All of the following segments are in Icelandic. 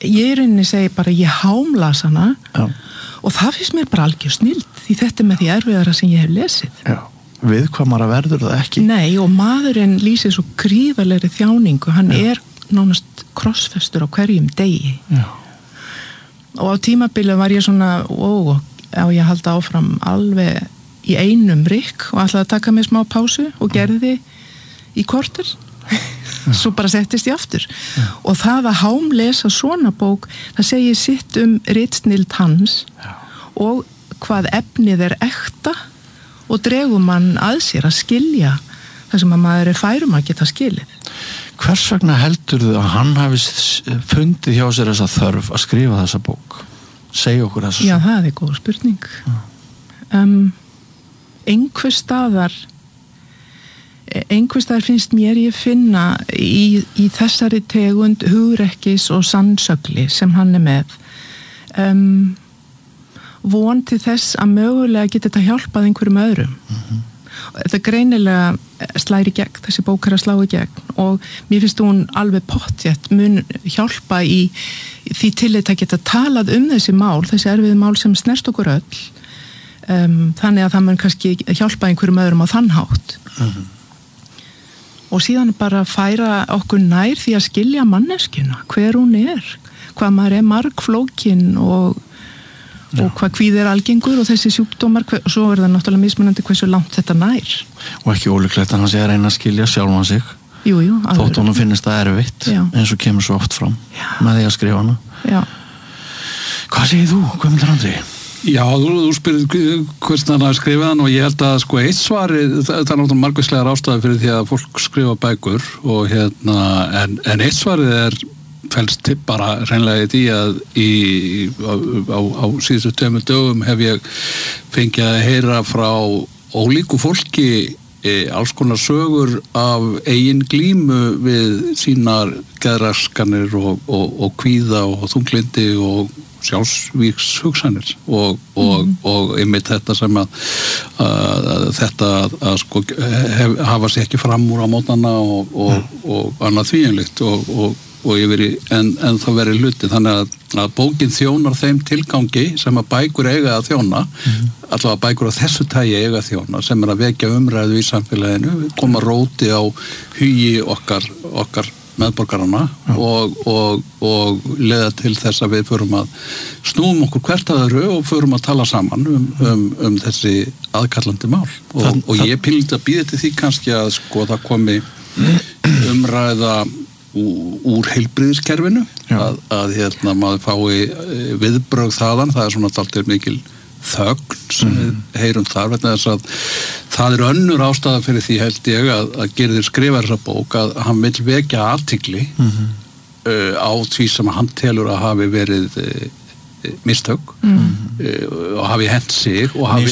ég segi bara, ég hámlas hana og það finnst mér bara algjör snild því þetta með því erfiðara sem ég hef lesið. Já, viðkvæmara verður það ekki. Nei, og maðurinn lýsir svo gríðarlegri þjáningu, hann nánast krossfestur á hverjum degi. Já. Og á tímabili var ég svona, á ég halda áfram alveg í einum rykk og ætlaði að taka mig smá pásu og gerði í korter. Svo bara settist ég aftur. Og það að hámlesa svona bók, það segir sitt ritsnild hans og hvað efnið ekta og dregur mann að sér að skilja það sem að maður færum að geta skilið. Hvers vegna heldurðu að hann hafi fundið hjá sér þessa þörf að skrifa þessa bók? Segja okkur þessa. Já, það góð spurning. Einhvers staðar finnst mér ég finna í þessari tegund hugrekkis og sannsögli sem hann með von til þess að mögulega geta þetta hjálpað einhverjum öðrum. Þetta greinilega slæri gegn, þessi bók að slá í gegn og mér finnst hún alveg pottþétt mun hjálpa í því tillit að geta talað þessi mál, þessi erfiðu mál sem snert okkur öll þannig að það mun kannski hjálpa einhverjum öðrum á þann hátt. Og síðan bara færa okkur nær því að skilja manneskjuna, hver hún hvað maður margflókin og hvað kvíði algengur og þessi sjúkdómar og svo það náttúrulega mismunandi hversu langt þetta nær. Og ekki ólíklegt að hann sé að reyna að skilja sjálfan sig. Jú, þótt honum finnist það erfitt eins og kemur svo oft fram með því að skrifa hana. Já. Hvað segir þú, Guðmundur Andri? Já, þú spyrir hvernig hann hafi skrifað hann og ég held að eitt svari, það náttúrulega margvíslegar ástæður fyrir því að fólk skrifa bækur og en eitt svarið felst bara hreinlega í því að á síðustu 2 dögum hef ég fengið að heyra frá ólíku fólki alls konar sögur af eigin glímu við sínar geðraskanir og kvíða og þunglindi og sjálfsvíks hugsanir og einmitt þetta sem að hafa sér ekki fram úr á mótnana og annað þvíumlíkt og yfir en það verið hluti þannig að bókin þjónar þeim tilgangi sem að bækur eiga að þjóna allavega bækur á þessu tagi eiga að þjóna sem að vekja umræðu í samfélaginu koma róti á hugi okkar meðborgarana og leiða til þess að við förum að snúum okkur hvert að öðru og förum að tala saman þessi aðkallandi mál og ég pínlítið að býða til því kannski að það komi umræða úr heilbrigðiskerfinu að maður fái viðbrögð þaðan, það svona dálítið mikil þögn sem við heyrum þar vegna þess að það önnur ástæða fyrir því held ég að Gyrðir skrifar þessa bók að hann vill vekja athygli á því sem hann telur að hafi verið mistök og hafi hent sig og hafi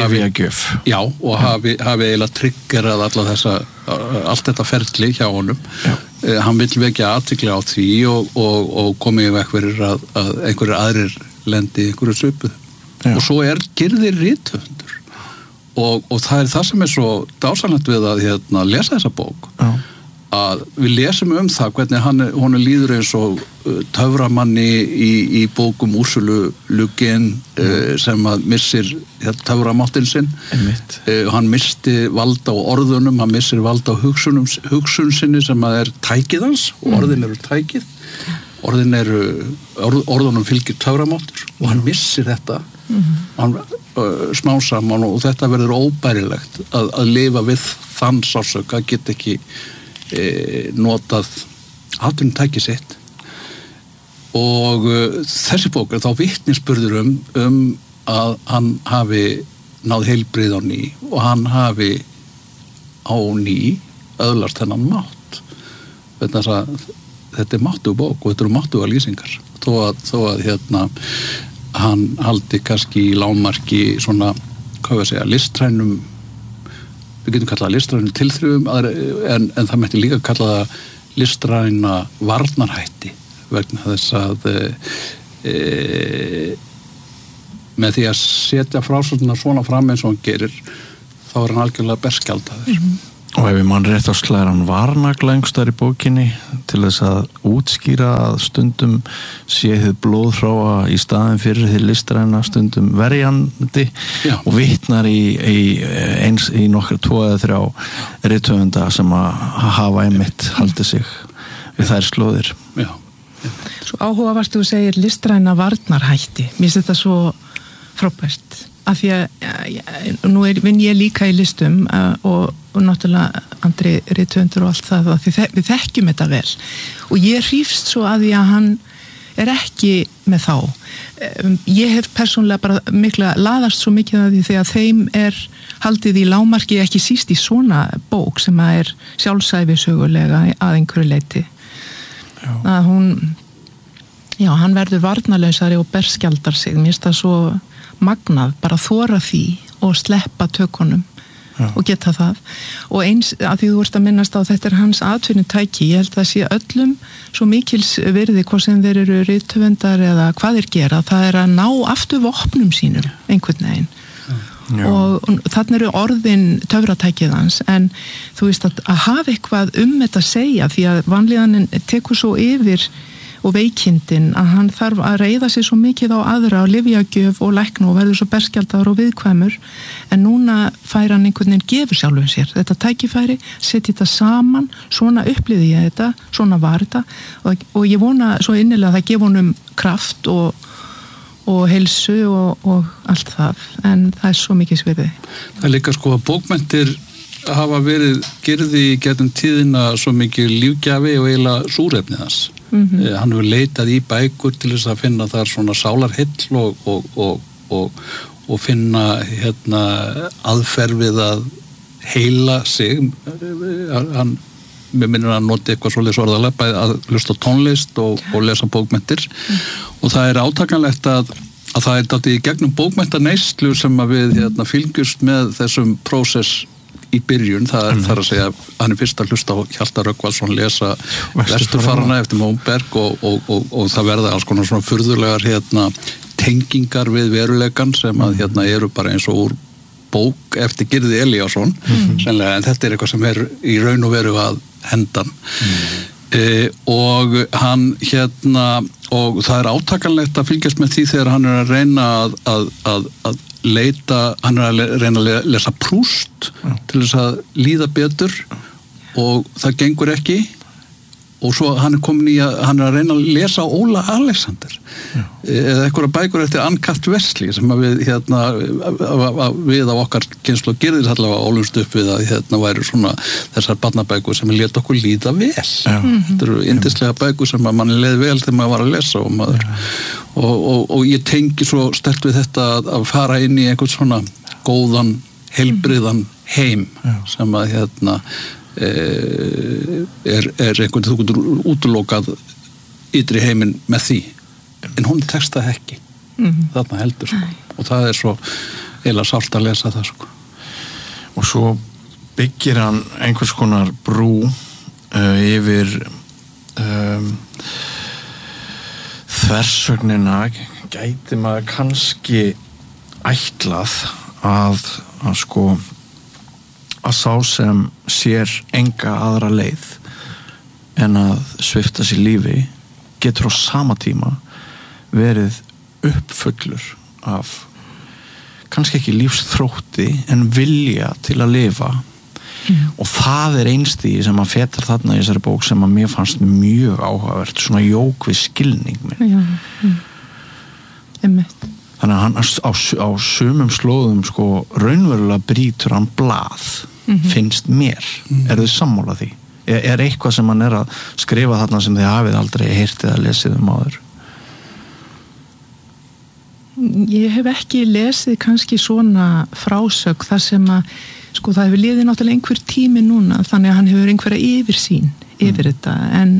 eiginlega triggerað allt þetta ferli hjá honum hann vill vekja athygli á því og komið í veg fyrir að einhverjir aðrir lendi einhverju svipuð og svo Gyrðir rithöfundur og það það sem svo dásamlegt við að lesa þessa bók að við lesum það hvernig honum líður eins og töframanni í bókum Úrsulu Lugin sem að missir töframáttin sinn hann misti valda á orðunum hann missir valda á hugsun sinni sem að tækið hans og orðin eru tækið orðunum fylgir töframáttur og hann missir þetta hann smá saman og þetta verður óbærilegt að lifa við þann sársauka geta ekki notað atvinnutæki sitt og þessi bók þá vitnisburður að hann hafi náð heilbrigði á ný og hann hafi á ný öðlast þennan mátt þetta máttuga bók og þetta eru máttuga lýsingar þó að hann haldi kannski í lágmarki svona, hvað við að segja, listrænum við getum kallað listrænum tilþrifum en það mætti líka kalla það listræna varnarhætti vegna þess að með því að setja frásögnina svona fram eins og hann gerir þá hann algjörlega berskjaldaður Og ef ég mann rétt á slæðir hann varnaglængstar í bókinni til þess að útskýra að stundum sé þið blóðhráa í staðin fyrir þið listræna stundum verjandi og vitnar í nokkra 2 eða 3 rithöfunda sem að hafa einmitt haldið sig við þær slóðir. Já. Svo áhugavert þú segir listræna varnarhætti. Mér finnst þetta svo frábært. Af því að nú vinn ég líka í listum og náttúrulega Andri rithöfundur og allt það og við þekkjum þetta vel og ég hrífst svo að því að hann er ekki með þá. Ég hef persónulega bara mikla laðast svo mikið að því þegar þeim er haldið í lágmarki ekki síst í svona bók sem að er sjálfsæfisögulega að einhverju leyti. Að hann verður varnarlausari og berskjaldar sig. Mér finnst það svo magnað, bara þora því og sleppa tökunum og geta það og eins að því þú ert að minnast á þetta er hans atvinnutæki, ég held að sé öllum svo mikils virði hvað sem þeir eru rithöfundar eða hvað þeir gera, það er að ná aftur vopnum sínum einhvern veginn og þannig eru orðin töfratækið hans en þú veist að hafa eitthvað þetta að segja því að vanlíðanin tekur svo yfir og veikindin að hann þarf að reiða sig svo mikið á aðra og lyfjagjöf og lækna og verður svo berskjaldaður og viðkvæmur en núna fær hann einhvern veginn gefur sjálfum sér þetta tækifæri, setja þetta saman svona upplýði ég þetta, svona var þetta og ég vona svo innilega að það gefa honum kraft og heilsu og allt það en það er svo mikið svirði. Það er líka sko að bókmenntir hafa verið gerði í getum tíðina svo mikið lífgjafi og eiginlega súrefni þess. Hann hefur leitað í bækur til þess að finna þar svona sálarheill og finna aðferð við að heila sig mér minnir að noti eitthvað svoleiðis orðalega bæði að hlusta tónlist og lesa bókmenntir og það er átakanlegt að það er dálítið í gegnum bókmenntaneyslu sem að við fylgjumst með þessum prósess í byrjun, það er að segja hann er fyrst að hlusta á Hjalta Rögnvaldsson lesa Vesturfarana eftir Móberg og það verða alls konar svona furðulegar tengingar við veruleikan sem að eru bara eins og úr bók eftir Gyrði Elíasson sennilega, en þetta er eitthvað sem er í raun og veru að hendan og hann og það er átakanlegt að fylgjast með því þegar hann er að reyna að leita, hann er að reyna að lesa Proust til þess að líða betur og það gengur ekki og svo hann er komin í hann er að reyna að lesa Óla Alexander eða einhverja bækur eftir Ann-Kath Vesli sem að við á okkar kynslóð Gyrðis allavega ólumst upp við að væru svona þessar barnabækur sem lét okkur líða vel þetta eru yndislega bækur sem að manni leið vel þegar maður var að lesa og maður og ég tengi svo sterkt við þetta að fara inn í einhvern svona góðan, heilbriðan heim sem að er einhvern þú getur útilokað ytri heiminn með því en hún tekst það ekki þarna heldur sko og það er svo eiginlega sárt að lesa það sko og svo byggir hann einhvers konar brú yfir þversögnina gæti maður kannski ætlað að sko að sá sem sér enga aðra leið en að svipta sér lífi getur á sama tíma verið uppfullur af kannski ekki lífsþrótti en vilja til að lifa og það er einstigi sem að fetar þarna í þessari bók sem að mér fannst mjög áhugavert svona jók við skilning minn þannig að hann á sumum slóðum sko raunverulega brýtur hann blað finnst mér, er þið sammála því? Er eitthvað sem hann er að skrifa þarna sem þið hafið aldrei heyrt eða lesið áður? Ég hef ekki lesið kannski svona frásögn þar sem að sko það hefur liðið náttúrulega einhver tími núna þannig að hann hefur einhverja yfirsýn yfir þetta en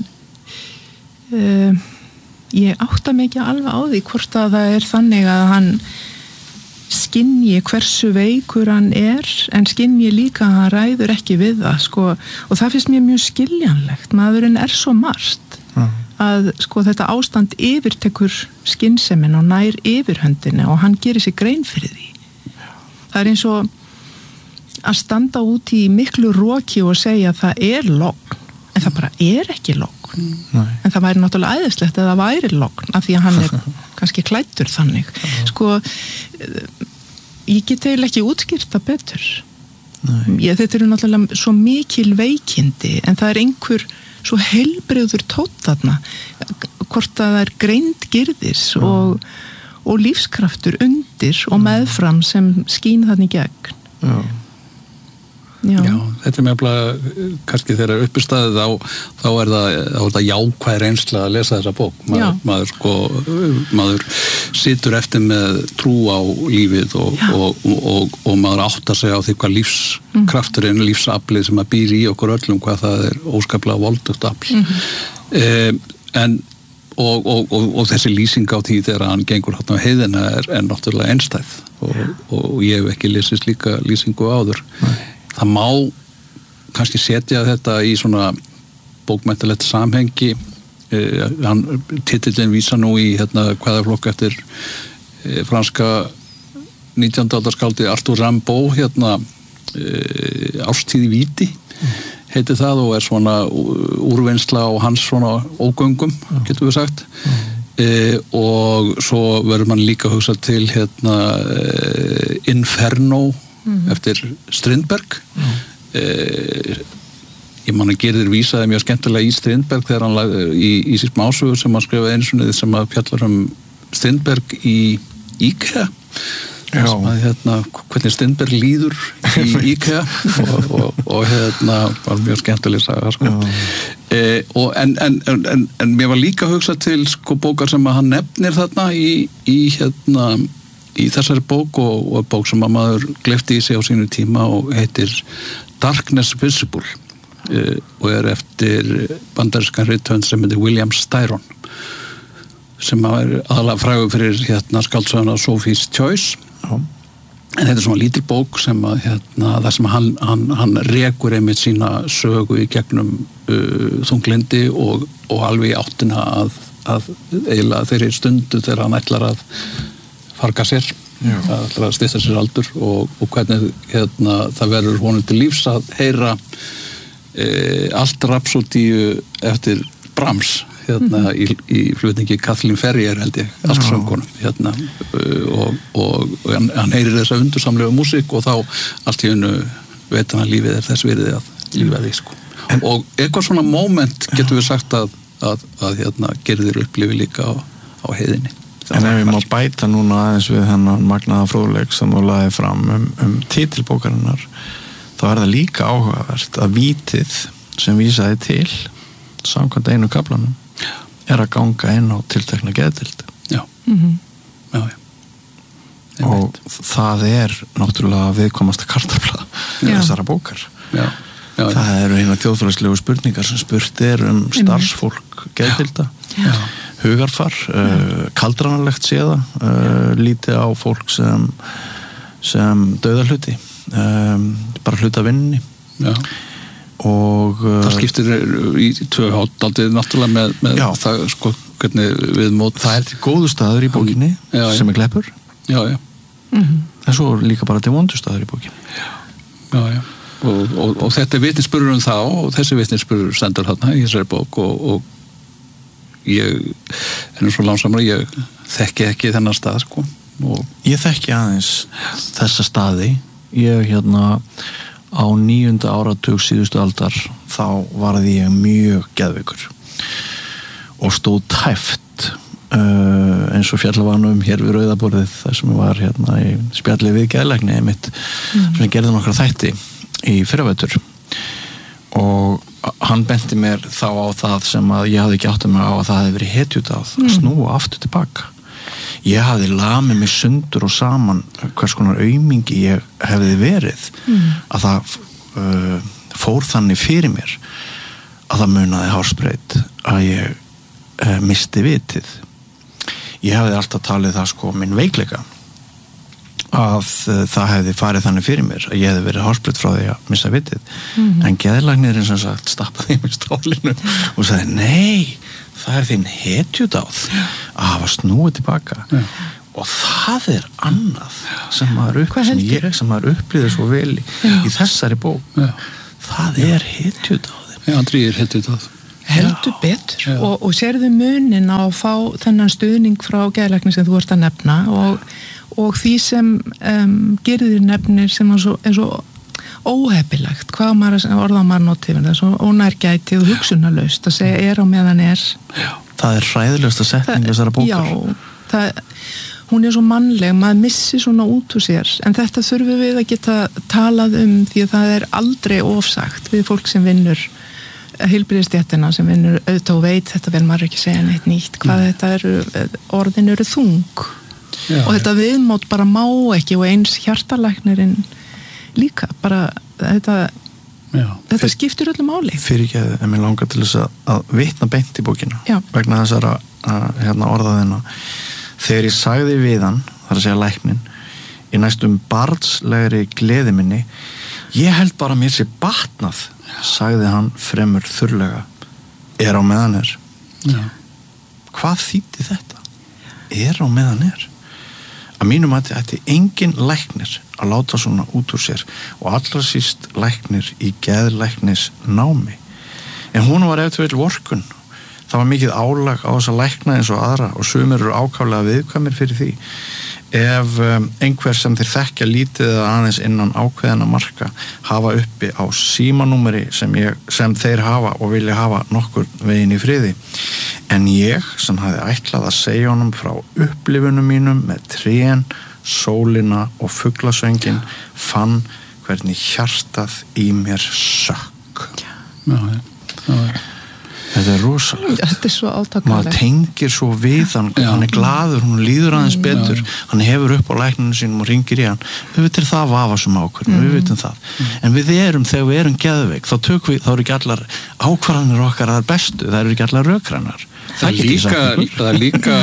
ég átta mig ekki alveg á því hvort að það er þannig að hann skynji hversu veikur hann er en skynji líka að hann ræður ekki við það sko og það finnst mér mjög skiljanlegt maðurinn er svo margt að sko þetta ástand yfirtekur skynsemin og nær yfirhöndinni og hann gerir sig grein fyrir því það er eins og að standa út í miklu roki og segja að það logn, en það bara ekki logn. En það væri náttúrulega æðislegt að það væri logn, af því að hann kannski klæddur þannig. Sko, ég get eiginlega ekki útskýrt það betur. Þetta eru náttúrulega svo mikil veikindi, en það einhver svo heilbrigður tónn þarna, hvort að það greind girðis og lífskraftur undir og meðfram sem skín þannig gegn. Já, þetta mjög kannski þegar uppistæðið þá það jákvæð reynsla að lesa þessa bók. Maður situr eftir með trú á lífið og maður áttar sig á því hvað lífskrafturinn, lífsaflið sem að býr í okkur öllum, hvað það óskaplega voldugt afl. Og þessi lýsing á því þegar hann gengur hérna á heiðina náttúrulega einstæð og ég hef ekki lesið slíka lýsingu áður. Það má kannski setja þetta í svona bókmenntalegt samhengi. Titillinn vísa nú í hvaða flokk eftir franska 19. aldarskáldi Arthur Rimbaud, Árstíð í víti heitir það og svona úrvinnsla á hans svona ógöngum, getum við sagt. Og svo verður man líka að hugsa til Inferno eftir Strindberg. Ég man að Gyrðir vísaði mjög skemmtilega í Strindberg þegar hann í sér smásögur sem hann skrifaði einu sinni sem að fjallar Strindberg í IKEA. Hvernig Strindberg líður í IKEA og var mjög skemmtileg saga, sko. En mér var líka að hugsa til bókar sem að hann nefnir þarna í þessari bók og bók sem að maður gleypti í sig á sínu tíma og heitir Darkness Visible og eftir bandarískan rithöfund sem heitir William Styron sem aðalega frægur fyrir skáldsöguna Sophie's Choice. En þetta svona lítil bók sem að það sem hann rekur einmitt sína sögu í gegnum þunglindi og alveg í áttina að eiginlega þeirri stundu þegar hann ætlar að farga sér, það ætlar að stytta sér aldur og hvernig það verður honum til lífs að heyra allt rapsódíu eftir Brahms í flutningi Kathleen Ferrier held ég, allt söngkonum og hann heyrir þessa undursamlega músík og þá allt í einu veit hann að lífið þess virði að lífa því, sko. Og eitthvað svona moment getur við sagt að Gyrðir upplifi líka á heiðinni. En ef ég má bæta núna aðeins við þennan magnaða fróðleik sem þú lagði fram titilbókarinnar, þá það líka áhugavert að vítið sem vísaði til samkvæmt einu kaflanum að ganga inn á tiltekna geðdeild. Já. Og það náttúrulega viðkomasta kartafla þessara bókar. Það eru eina þjóðfélagslegu spurningar sem spurt starfsfólk geðdeilda. Hugarfar, kaldranalegt séða, lítið á fólk sem dauðarhluti, bara hluta vinninni. Og það skiptir í tvö hátaldið náttúrulega með það, sko, hvernig við mót. Það til góðu staður í bókinni sem gleppur. En svo líka bara til vondu staður í bókinni. Og þetta vitnisspurður þá og þessi vitnisspurður stendur þarna í þessari bók og ég svo lánsamur ég þekki ekki þennan stað, sko. Ég þekki aðeins þessa staði. Ég á 9. áratug síðustu aldar þá varði ég mjög geðveikur og stóð tæft eins og fjallavanum hér við Rauðaborðið þar sem ég var í spjalli við geðlækni mitt sem ég gerði nokkra þætti í fyrravetur og hann benti mér þá á það sem að ég hafði ekki áttað mig á að það hefði verið hetjudáð að snúa aftur tilbaka. Ég hafði lamið mig sundur og saman hvers konar aumingi ég hefði verið að það fór þannig fyrir mér að það munaði hársbreyt að ég misti vitið. Ég hafði alltaf talið það, sko, minn veikleika að það hefði farið þannig fyrir mér að ég hefði verið hársbreytt frá því að missa vitið en geðlæknirinn sem sagt stappaði mig í stólinu og sagði nei, það þín hetjudáð að hafa snúið tilbaka og það annað sem maður upplýðir svo vel í þessari bók. Það hetjudáð. Andri hetjudáð. Heldur betur og sérðu munin á að fá þennan stuðning frá geðlækni sem þú ert að nefna og því sem gerðir nefnir sem er svo óheppilegt, orða maður notið, það er svo ónærgætið og hugsunarlaust að segja á meðan Já, það hræðilegasta setning þessara bókar. Já, hún svo mannleg, maður missi svona út úr sér, en þetta þurfum við að geta talað því að það aldrei ofsagt við fólk sem vinnur heilbrigðisstéttina, sem vinnur auðvitað og veit þetta vel maður ekki segja neitt nýtt, hvað þetta orðin eru þung og þetta viðmót bara má ekki og eins hjartalæknirinn líka, bara þetta skiptir öllu máli. Fyrirgeðu, en mér langar til þess að vitna beint í bókina vegna þessara orðaðina. Þegar ég sagði við hann, það að segja læknin, í næstum barnslegri gleði minni, ég held bara mér sé batnað, sagði hann fremur þurrlega, á meðan Já. Hvað þýddi þetta? Á meðan Að mínum að þetta engin læknir að láta svona út úr sér og allra síst læknir í geðlæknis námi. En hún var eftir vel vorkunn. Það var mikið álag á þessa lækna eins og aðra og sumir eru ákaflega viðkvæmir fyrir því. Ef einhver sem þeir þekkja lítið eða aðeins innan ákveðina marka hafa uppi á símanúmeri sem þeir hafa og vilja hafa nokkur veginn í friði. En ég sem hafði ætlað að segja honum frá upplifunum mínum með trén, sólina og fuglasöngin fann hvernig hjartað í mér sökk. Já. Þetta rosalegt. Þetta svo átakanlegt. Maður tengir svo við hann, hann glaður, hún líður aðeins betur, hann hefur upp á lækninu sínum og ringir í hann. Við veitum það vafasum ákvörðum, við veitum það. En þegar við erum geðveik, þá eru ekki allar ákvarðanir okkar að það bestu, það eru ekki allar rökrannar. Það er líka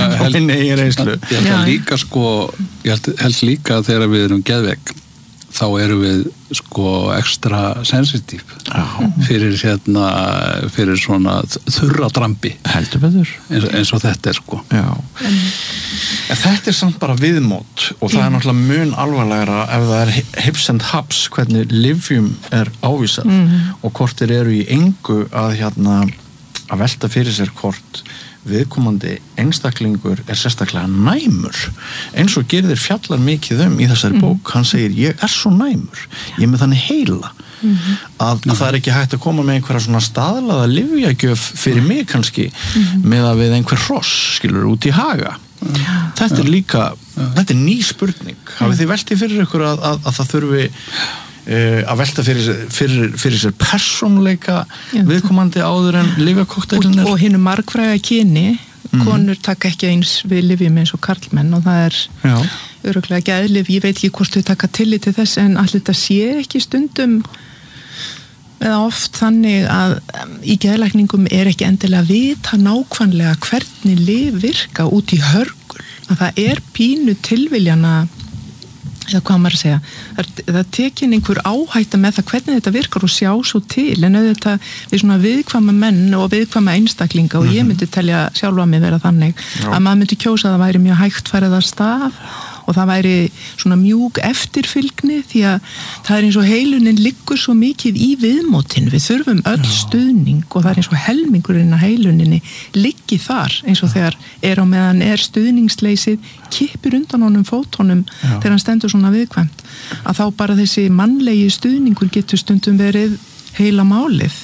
ég held líka þegar við erum geðveik þá erum við ekstra sensitív fyrir svona þurra drambi heldur betur eins og þetta Já. En þetta samt bara viðmót og það náttúrulega mun alvarlegra ef það hips and haps hvernig lyfjum ávísað og hvort þeir eru í engu að velta fyrir sér hvort viðkomandi einstaklingur sérstaklega næmur eins og Gyrðir fjallar mikið í þessari bók, hann segir ég svo næmur, ég með þannig heila að það ekki hægt að koma með einhverja svona staðlaða lyfjagjöf fyrir mig kannski með að við einhver hross skilur út í haga þetta líka, þetta ný spurning hafið þið veltið fyrir ykkur að það þurfi að velta fyrir sér persónuleika viðkomandi áður en lyfjakokteilin og hinnu margfræga kyni konur taka ekki eins við lyfjum eins og karlmenn og það örugglega geðlyf, ég veit ekki hvort þau taka tillit til þess en allir þetta sé ekki stundum eða oft þannig að í geðlækningum ekki endilega vita nákvæmlega hvernig lyf virka út í hörgul að það pínu tilviljana eða hvað maður að segja það tekin einhver áhætta með það hvernig þetta virkar og sjá svo til en auðvitað við svona viðkvæma menn og viðkvæma einstaklinga og ég myndi telja sjálfa mig vera þannig að maður myndi kjósa að það væri mjög hægt farið að stað og það væri svona mjúk eftirfylgni því að það eins og heilunin liggur svo mikið í viðmótin við þurfum öll stuðning og það eins og helmingurinn að heiluninni liggi þar eins og þegar á meðan stuðningsleysið kippir undan honum fótónum þegar hann stendur svona viðkvæmt að þá bara þessi mannlegi stuðningur getur stundum verið heila málið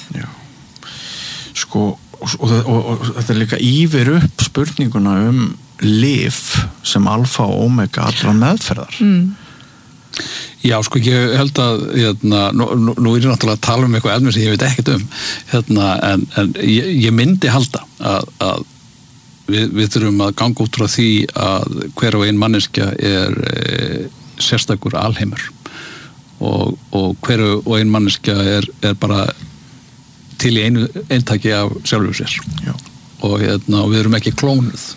og þetta líka yfir upp spurninguna lyf sem alfa og omega allra meðferðar Já, ég held að nú ég náttúrulega að tala eitthvað efni sem ég veit ekkert en ég myndi halda að við þurfum að ganga út frá því að hver og ein manneskja sérstakur alheimur og hver og ein manneskja bara til í einu eintaki af sjálfur sér og við erum ekki klónuð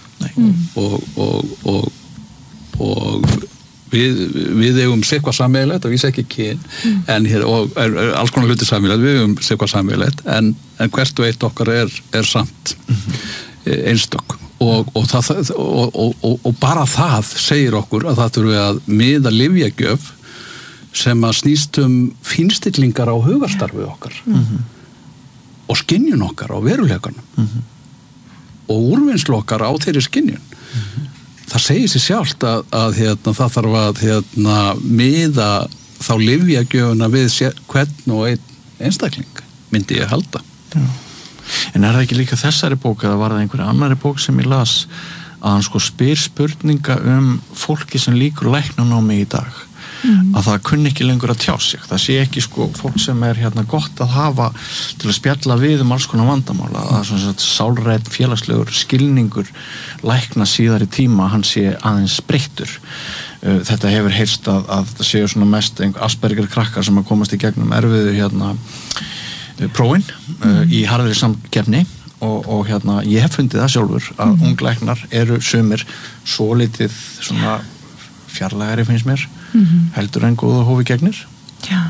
og við eigum seitthvað sameiginlegt og við séum ekki kyn en og alls konar hluti sameiginlegt við eigum seitthvað sameiginlegt en hvert og eitt okkar samt einstök og bara það segir okkur að það þurfi að miða lyfjagjöf sem að snýst fínstillingar á hugarstarfi okkar og skynjun okkar á veruleikanum og úrvinnslu okkar á þeirri skynjun. Það segir sér sjálft að það þarf að miða þá lyfjagjöfuna við hvern og einn einstakling, myndi ég halda. Já. En það ekki líka þessari bók eða var það einhverja annari bók sem ég las að hann spyr spurninga fólki sem líkur læknanámi í dag að það kunni ekki lengur að tjá sig, það sé ekki fólk sem gott að hafa til að spjalla við alls konar vandamála, að svona sálrænn félagslegur skilningur lækna síðar í tíma hann sé aðeins breyttur. Þetta hefur heyrst að það séu svona mest Asperger krakkar sem að komast í gegnum erfiðu prófin í harðri samkeppni og ég hef fundið það sjálfur að unglæknar eru sumir svo litið svona fjarlægari finnst mér heldur en góða hófi gegnir. Já,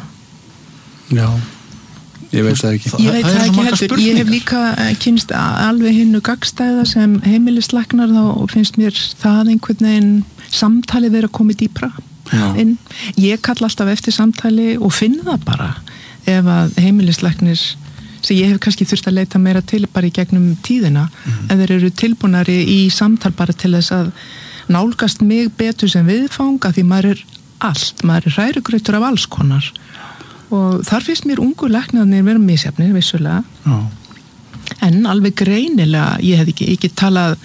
ég veit það ekki. Ég veit það ekki heldur, ég hef líka kynst alveg hinnu gagnstæða sem heimilislæknar og finnst mér það einhvern veginn samtalið vera komið dýpra inn. Ég kalla alltaf eftir samtali og finn það bara ef að heimilislæknir sem ég hef kannski þurft að leita meira til bara í gegnum tíðina ef þeir eru tilbúnari í samtal bara til þess að nálgast mig betur sem viðfang að því maður er hrærugrautur af alls konar og þar finnst mér ungu læknarnir vera misjafnir vissulega en alveg greinilega ég hef ekki talað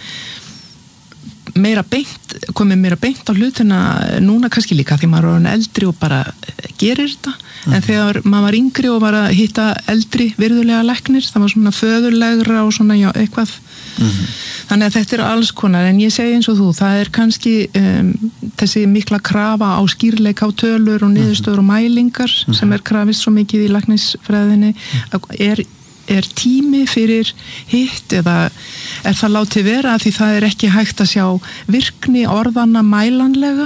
komið meira beint á hlutina núna kannski líka því maður er orðinn eldri og bara gerir þetta en þegar maður var yngri og var að hitta eldri virðulega læknir það var svona föðurlegra og svona eitthvað þannig að þetta er alls konar en ég segi eins og þú, það er kannski þessi mikla krafa á skýrleika á tölur og niðurstöður og mælingar sem er krafist svo mikið í læknisfræðinni er tími fyrir hitt eða er það látið vera því það er ekki hægt að sjá virkni orðanna mælanlega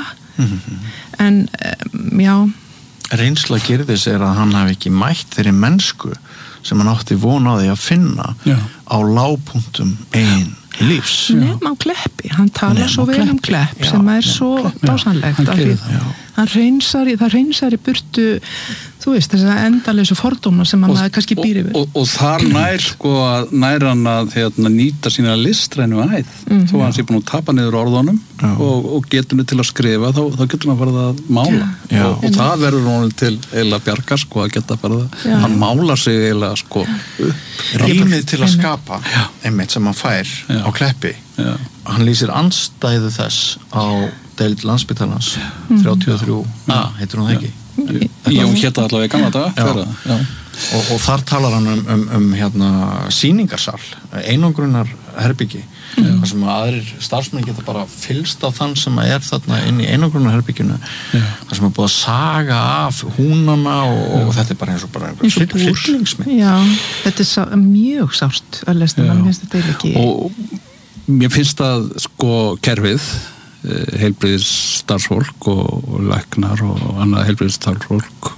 en já Reynsla Gyrðis að hann hafi ekki mætt þeirri mennsku sem hann átti von á því að finna á lágpunktum eigin lífs. Nefn á Kleppi, hann talar svo vel Klepp sem er svo dásanlegt það reynsar í burtu þú veist, þess að endaleysu fordóma sem hann kannski býr yfir. Og þar nær hann að nýta sína listrænu æð þó hann sé búin að tapa niður orðunum og getur nú til að skrifa þá getur hann farið að mála og það verður honum til eiginlega bjargar að geta farið hann málar sig eiginlega rýmið til að skapa einmitt sem hann fær á Kleppi hann lýsir andstæðu þess á deild Landspítalans 33A, heitir hún það ekki? Hún hétta allavega í gamla daga og þar talar hann sýningarsal einangrunar herbyggi þar sem aðrir starfsmenn geta bara fylgst á þann sem er þarna inn í einangrunar herbygginu þar sem er búið að saga af húnana og þetta er bara eins og bara hryllingsmynd. Já, þetta er mjög sárt að lesta mann finnst þetta ekki og mér finnst að kerfið heilbrigðisstarfsfólk og læknar og annað heilbrigðisstarfsfólk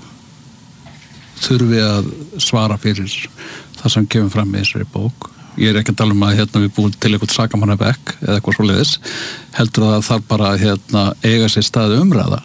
þurfi að svara fyrir það sem kemur fram í þessari bók. Ég er ekki að tala að við búum til eitthvað sakamannabekk eða eitthvað svoleiðis heldur að það bara eiga sér staði umræða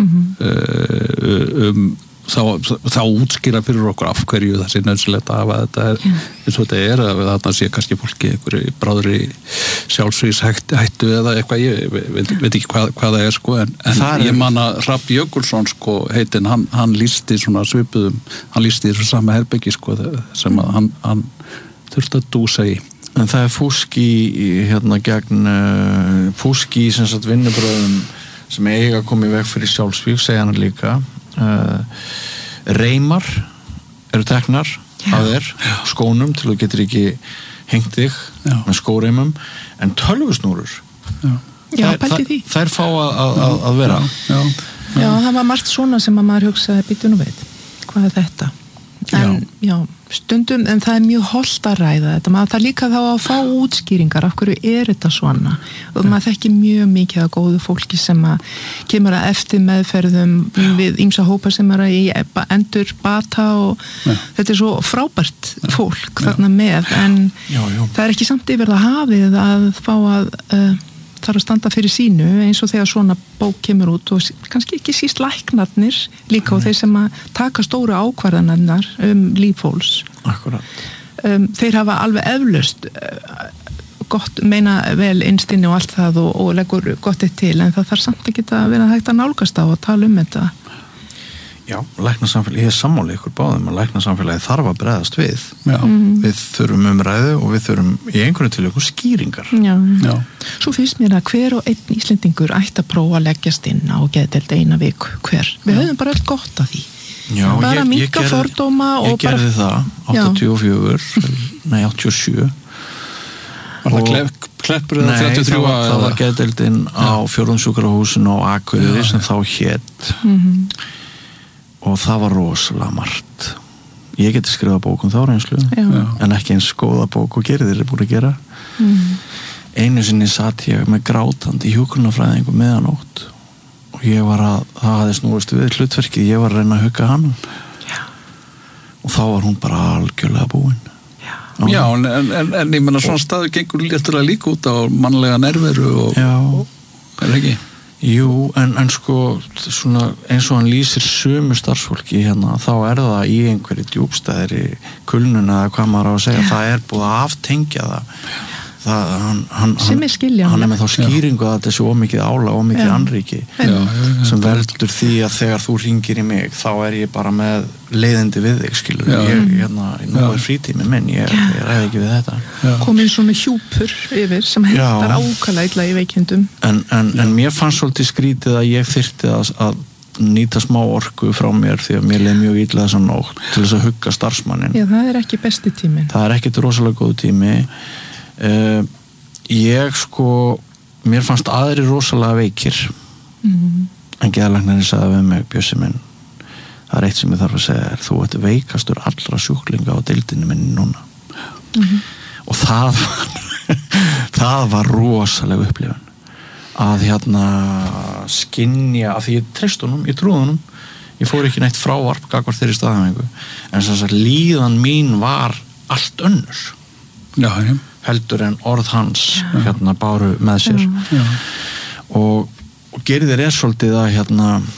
þá útskýra fyrir okkur af hverju það sé nauðsynlegt að hafa þetta eins og þetta að þarna sé kannski fólki einhverju bráðri sjálfsvíshættu eða eitthvað, ég veit ekki hvað það er en ég man að Hrafn Jökulsson heitinn, hann lýsti svona svipuðum, hann lýsti þessu sama herbyggi sem að hann þurfti að dúsa í. En það er fúski gegn fúski í vinnubröðum sem eiga að koma í veg fyrir sjálfsvíg, segja hann líka reymar eru teknar af þér skónum til þú getur ekki hengt þig með skóreymum en tölvusnúrur þær fá að vera Já, það var margt svona sem að maður hugsaði býtu nú veit, hvað er þetta en stundum, en það mjög hollt að ræða þetta, maður það líka þá að fá útskýringar af hverju þetta svona og maður þekki mjög mikið af góðu fólki sem að kemur að eftir meðferðum við ýmsa hópa sem í endur bata og þetta svo frábært fólk þarna með, en það ekki samt yfir það hafið að fá að þarf að standa fyrir sínu eins og þegar svona bók kemur út og kannski ekki síst læknarnir líka og þeir sem að taka stóru ákvarðanirnar líf fólks. Akkurat. Þeir hafa alveg eflaust gott, meina vel innstinni og allt það og leggur gott eitt til, en það þarf samt ekki að vera hægt að nálgast á og tala þetta. Já, læknasamfélagi, ég sammála ykkur báðum að læknasamfélagi þarf að bregðast við. Við þurfum umræðu og við þurfum í einhverju tilvikum skýringar. Já. Svo finnst mér að hver og einn Íslendingur ætti að prófa að leggjast inn á geðdeild eina viku hver. Við höfum bara allt gott af því. Já, bara minnka fordóma og ég gerði það 87 Var það Kleppur eða 33? Nei, það var geðdeildin á Fjórðungssjúkrahúsinu á Akureyri sem þá hét og það var rosalega margt. Ég geti skrifað bók þá reynslu en ekki eins góða bók og Gerður búin að gera. Einu sinni satt ég með grátandi hjúkrunarfræðingu meðanótt og ég var það hafði snúist við hlutverkið, ég var að reyna að hugga hann og þá var hún bara algjörlega búin. Já, en ég menna svona staður gengur léttilega líka út á mannlega nærveru og er ekki? Jú, en sko svona, eins og hann lýsir sömu starfsfólki hérna, þá það í einhverju djúpstæðri kulnun eða hvað maður á að segja, það búið að aftengja hann með þá skýringu að þetta sé ómikið álag, ómikið annríki sem veldur því að þegar þú hringir í mig, þá ég bara með leiðindi við þig, skilur nú frítími minn, ég ræði ekki við þetta komin svona hjúpur yfir sem hentar ákala illa í veikindum en mér fannst svolítið skrítið að ég þyrfti að nýta smá orku frá mér því að mér leið mjög illa þessa nótt til þess að hugga starfsmannin. Já, það ekki besti tíminn. Það ekkert rosalega góð tími. Ég sko, mér fannst aðri rosalega veikir en geðlæknirinn sagði við mig, Bjössi minn, það eitt sem ég þarf að segja þú ert veikastur allra sjúklinga á deildinni minni núna og það var rosalega upplifun að skynja, af því ég treysti honum, ég trúði honum, ég fór ekki neitt frávarp gagnvart þeirri staðhæfingu, en þess að líðan mín var allt önnur heldur en orð hans báru með sér og Gerður svolítið að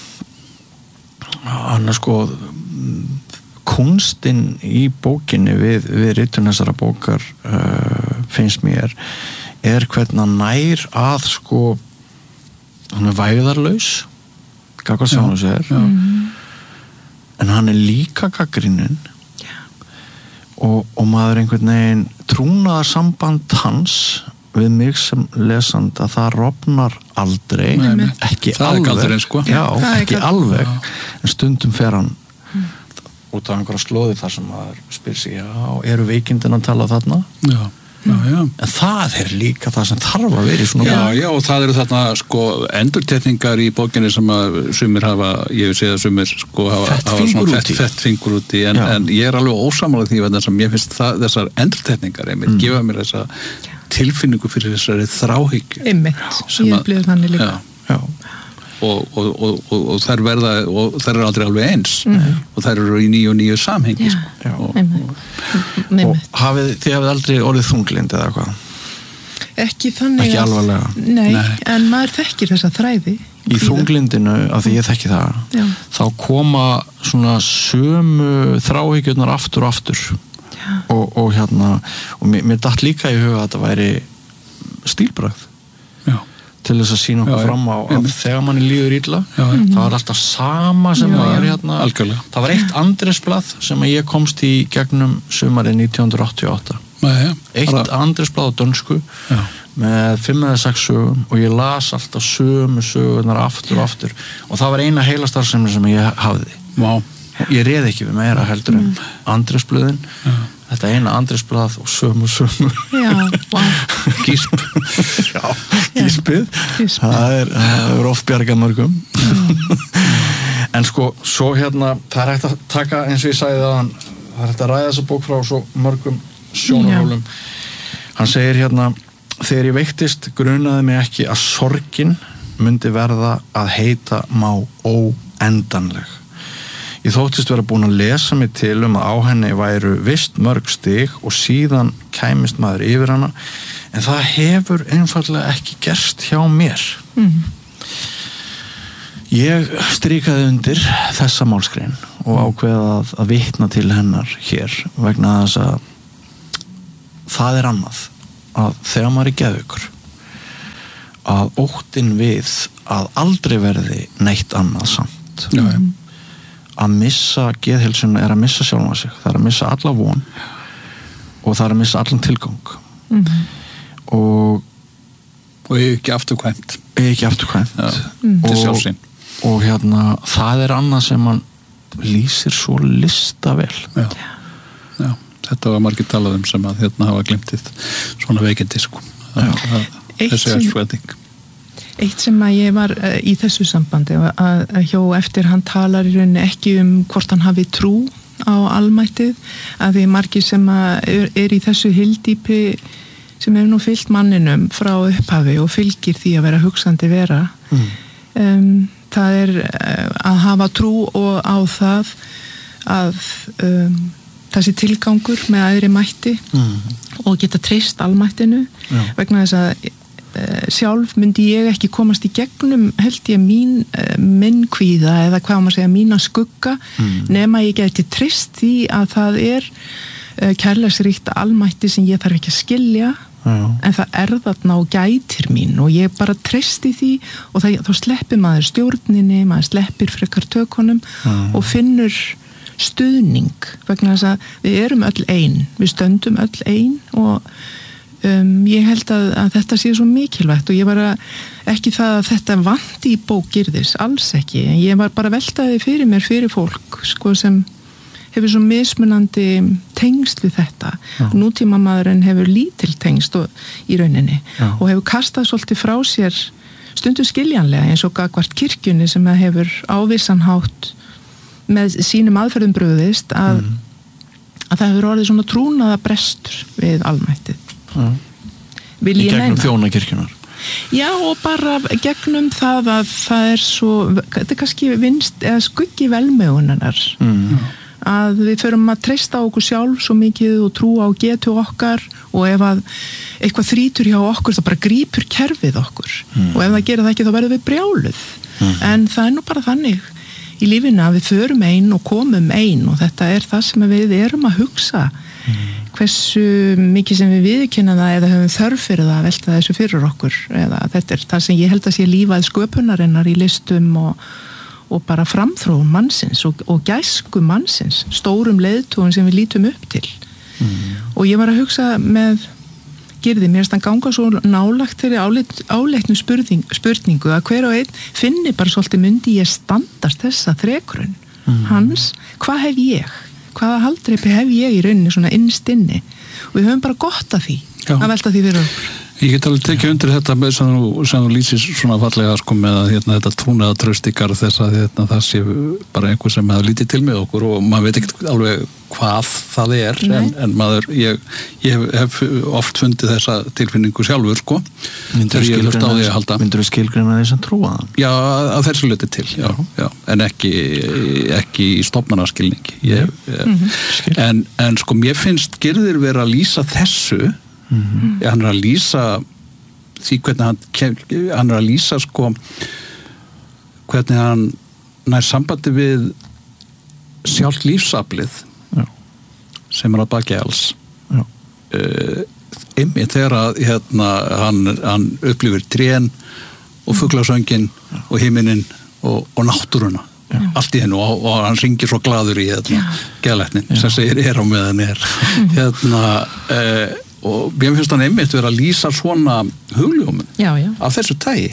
hann sko kunstinn í bókinni við ritun þessara bókar finnst mér hvernig hann nær að sko hann vægðarlaus gagnvart sjálfum sér en hann líka gagnrýninn og maður einhvern veginn trúnaðarsamband hans við mig sem lesanda það rofnar aldrei ekki alveg ekki alveg en stundum fer hann út af einhverja slóði þar sem maður spyr sig eru veikindin að tala þarna en það líka það sem þarf að vera í svona Já, og það eru þarna sko endurtekningar í bókinni sem að sumir hafa, ég vil segja að sumir sko hafa svona fett fingur úti en ég alveg ósammála því vegna sem ég finnst þessar endurtekningar einmitt gefa mér þessa tilfinningu fyrir þessari þráhyggju ég upplifði þannig líka og þær verða og þær eru aldrei alveg eins og þær eru í nýju samhengi og þið hafið aldrei orðið þunglind eða hvað? Ekki þannig ekki alvarlega? Nei, en maður þekkir þessa þræði í þunglindinu, af því ég þekki það þá koma svona sömu þráhyggjurnar aftur og aftur og mér datt líka í huga að þetta væri stílbragð til þess að sína okkur fram á að þegar manni líður illa það var alltaf sama sem var það var eitt Andrésblað sem ég komst í gegnum sumarið 1988 eitt Andrésblað á dönsku með 5 eða 6 sögum og ég las alltaf sömu sögunar aftur og aftur og það var eina heilastarfsemi sem ég hafði ég réði ekki við meira heldur en Andrésblöðin þetta eina Andrésblað og sömu gísp gíspið það oft bjargað mörgum en sko svo það hægt að taka eins og ég sagði það það hægt að ræða þessa bók frá svo mörgum sjónarhólum. Hann segir hérna: þegar ég veiktist grunaði mig ekki að sorgin myndi verða að heita má óendanleg. Ég þóttist vera búin að lesa mig til að á henni væru vist mörg stig og síðan kæmist maður yfir hana, en það hefur einfaldlega ekki gerst hjá mér. Ég strikaði undir þessa málsgrein og ákveða að vitna til hennar hér vegna þess að það annað að þegar maður geðveikur að óttinn við að aldrei verði neitt annað samt. Að missa geðheilsuna að missa sjálfan sig, það að missa alla von og það að missa allan tilgang. Og ekki afturkvæmt til sjálfsinn. Og hérna, það annað sem hann lýsir svo listavel. Já, þetta var margir talað sem að hérna hafa glimtið svona veikindi sko. Þessi svetting. Eitt sem að ég var í þessu sambandi að hjá eftir hann talar í rauninni ekki hvort hann hafi trú á almættið, að því margir sem að í þessu hyldýpi sem nú fylgt manninum frá upphafi og fylgir því að vera hugsandi vera. Það að hafa trú og á það að þessi tilgangur með æðri mætti og geta treyst almættinu vegna þess að sjálf myndi ég ekki komast í gegnum held ég minn kvíða eða hvað maður segja mína skugga nema ég geti treyst því að það kærleiksríkt almætti sem ég þarf ekki að skilja en það þarna og gætir mín og ég bara treysti því og þá sleppir maður stjórninni, maður sleppir frekar tökunum og finnur stuðning vegna þess að við erum öll ein, við stöndum öll ein og ég held að þetta sé svo mikilvægt og ég var ekki það að þetta vanti í bók Gyrðis, alls ekki, en ég var bara veltaði fyrir mér fyrir fólk sko, sem hefur svo mismunandi tengsl við þetta. Nútíma maðurinn hefur lítil tengsl í rauninni og hefur kastað svolítið frá sér stundum skiljanlega eins og gagnvart kirkjunni sem hefur ávísanhátt með sínum aðferðum brugðist að það hefur orðið svona trúnaða brestur við almættið. Í gegnum þjónakirkjunar. Já, og bara gegnum það að það svo, þetta kannski skuggi velmegunarinnar að við förum að treysta á okkur sjálf svo mikið og trú á getu okkar og ef að eitthvað þrýtur hjá okkur þá bara grípur kerfið okkur og ef það gerir það ekki þá verðum við brjáluð en það nú bara þannig í lífinu að við förum ein og komum ein og þetta það sem við erum að hugsa hversu mikið sem við viðurkenna það eða höfum þörf fyrir það að velta þessu fyrir okkur eða þetta það sem ég held að sé lífað sköpunarinnar í listum og bara framþróun mannsins og gæsku mannsins, stórum leiðtogum sem við lítum upp til og ég var að hugsa með Gyrði, mér finnst hann ganga svo nálagt þeirri áleitnu spurningu að hver og einn finni bara svolítið myndi ég standast þessa þrekrun hans, hvað hef ég? Hvaða haldreipi hef ég í rauninni svona innst inni og við höfum bara gott af því að velta því fyrir okkur. Ég get alveg tekið undir þetta með sem þú lýsir svona fallega sko með að þetta trúnaða traust ykkar þess að það sé bara einhver sem hefur lítið til með okkur og maður veit ekki alveg hvað það en maður, ég hef oft fundið þessa tilfinningu sjálfur sko. Myndur þú skilgreina því sem trúa það? Já, að þessu leyti til, já. En ekki í stofnanaskilningi. En sko mér finnst Gyrðir vera að lýsa þessu hann að lýsa því hvernig hann að lýsa sko hvernig hann nær sambandi við sjálft lífsaflið sem að baki alls einmitt þegar að hann upplifir trén og fuglasöngin og himinin og náttúruna allt í hennu og hann ringir svo glaður í geðlæknin sem segir á meðan og mér finnst hann einmitt vera að lýsa svona hugljómum af þessu tagi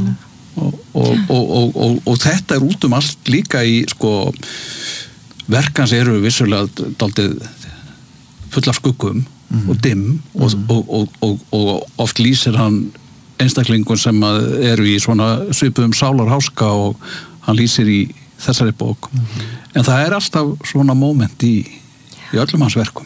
og þetta út allt líka í sko verkans eru vissulega dálítið full af skuggum og dimm og oft lýsir hann einstaklingum sem eru í svona svipuðum sálarháska og hann lýsir í þessari bók en það alltaf svona moment í í öllum hans verkum.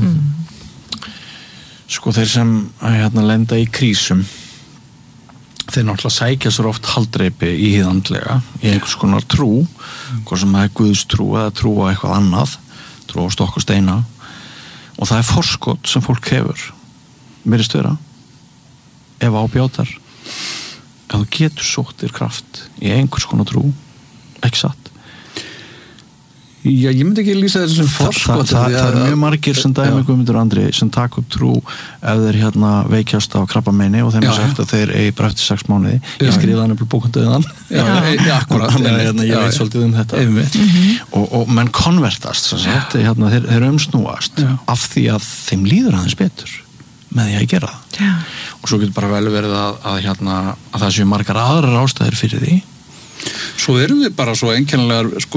Sko þeir sem lenda í krísum, þeir náttúrulega sækja sér oft haldreipi í hið andlega, í einhvers konar trú, hvað sem það er Guðstrú eða trú á eitthvað annað, trú á stokk og steina, og það er forskot sem fólk hefur, virðist vera, ef ábjátar, að þú getur sótt þér kraft í einhvers konar trú, ekki satt. Já, ég myndi ekki lýsa þessu sem forskot. Það er mjög margir sem dæmi Guðmundur Andri sem taka upp trú ef þeir veikjast á krabbameini og þeim er sagt að þeir eigi bara eftir 6 mánuði. Ég skrifaði hann upp í bókundauðan. Já, akkurat. Ég veit svolítið þetta. Og menn konvertast, þeir umsnúast af því að þeim líður aðeins betur með því að gera það. Og svo getur bara vel verið að það séu margar aðrar ástæður fyrir því. Svo erum við bara svo einkennilegar, sko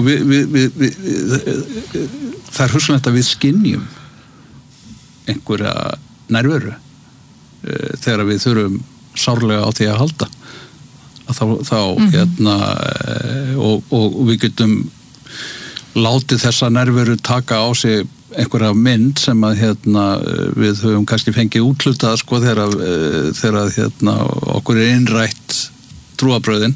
það er hugsanlegt að við skynjum einhverja nærveru þegar við þurfum sárlega á því að halda og við getum látið þessa nærveru taka á sig einhverja mynd sem að við höfum kannski fengið útlutað sko þegar okkur er innrætt trúarbrögðin